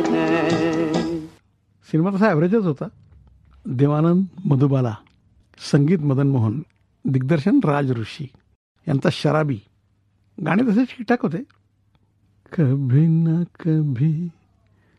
Cinema तसा ॲव्हरेजच होता. देवानंद, मधुबाला, संगीत मदन मोहन, दिग्दर्शन राज ऋषी यांचा शराबी. गाणे तसे ठीकठाक होते. कभी ना कभी